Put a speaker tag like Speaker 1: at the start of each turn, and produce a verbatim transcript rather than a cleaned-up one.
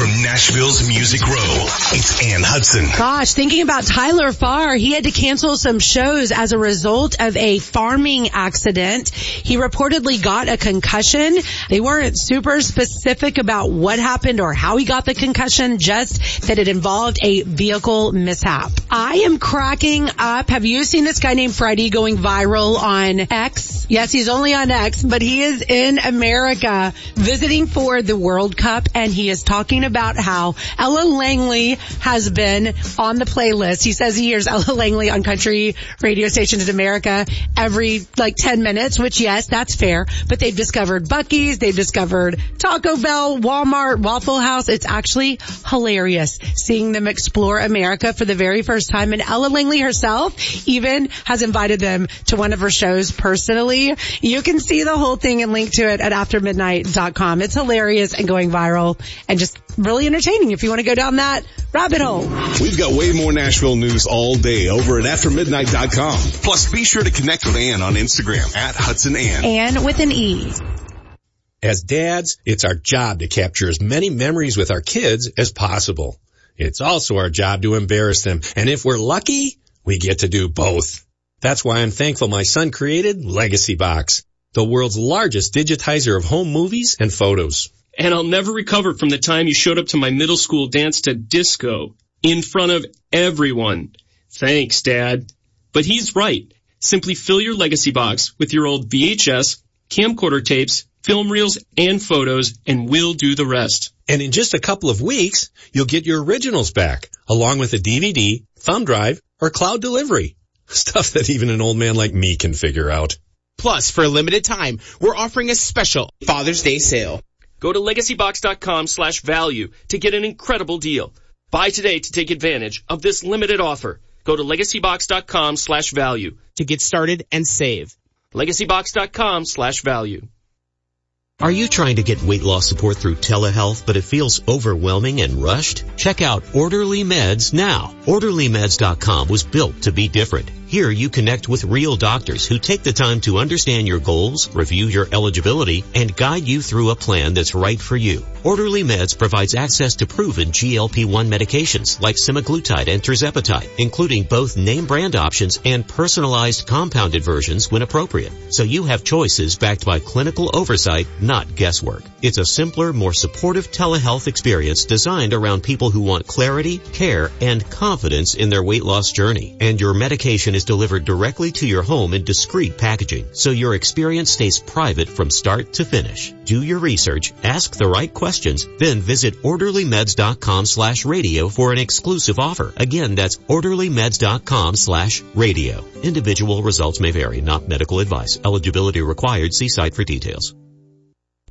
Speaker 1: from Nashville's Music Row, it's Ann Hudson.
Speaker 2: Gosh, thinking about Tyler Farr, he had to cancel some shows as a result of a farming accident. He reportedly got a concussion. They weren't super specific about what happened or how he got the concussion, just that it involved a vehicle mishap. I am cracking up. Have you seen this guy named Freddie going viral on X? Yes, he's only on X, but he is in America visiting for the World Cup, and he is talking about how Ella Langley has been on the playlist. He says he hears Ella Langley on country radio stations in America every like ten minutes, which yes, that's fair, but they've discovered Buc-ee's, they've discovered Taco Bell, Walmart, Waffle House. It's actually hilarious seeing them explore America for the very first time, and Ella Langley herself even has invited them to one of her shows personally. You can see the whole thing and link to it at after midnight dot com. It's hilarious and going viral and just really entertaining if you want to go down that rabbit hole.
Speaker 1: We've got way more Nashville news all day over at after midnight dot com. Plus, be sure to connect with Ann on Instagram at Hudson Ann.
Speaker 2: Ann with an E.
Speaker 3: As dads, it's our job to capture as many memories with our kids as possible. It's also our job to embarrass them. And if we're lucky, we get to do both. That's why I'm thankful my son created Legacy Box, the world's largest digitizer of home movies and photos.
Speaker 4: And I'll never recover from the time you showed up to my middle school dance to disco in front of everyone. Thanks, Dad. But he's right. Simply fill your Legacy Box with your old V H S, camcorder tapes, film reels, and photos, and we'll do the rest.
Speaker 3: And in just a couple of weeks, you'll get your originals back, along with a D V D, thumb drive, or cloud delivery. Stuff that even an old man like me can figure out.
Speaker 5: Plus, for a limited time, we're offering a special Father's Day sale.
Speaker 4: Go to legacybox.com slash value to get an incredible deal. Buy today to take advantage of this limited offer. Go to legacybox.com slash value
Speaker 5: to get started and save.
Speaker 4: legacybox.com slash value.
Speaker 6: Are you trying to get weight loss support through telehealth, but it feels overwhelming and rushed? Check out Orderly Meds now. Orderly Meds dot com was built to be different. Here you connect with real doctors who take the time to understand your goals, review your eligibility, and guide you through a plan that's right for you. Orderly Meds provides access to proven G L P one medications like semaglutide and tirzepatide, including both name brand options and personalized compounded versions when appropriate. So you have choices backed by clinical oversight, not guesswork. It's a simpler, more supportive telehealth experience designed around people who want clarity, care, and confidence in their weight loss journey. And your medication is delivered directly to your home in discreet packaging, so your experience stays private from start to finish. Do your research, ask the right questions, then visit orderly meds dot com slash radio for an exclusive offer. Again, that's orderly meds dot com slash radio. Individual results may vary, not medical advice. Eligibility required. See site for details.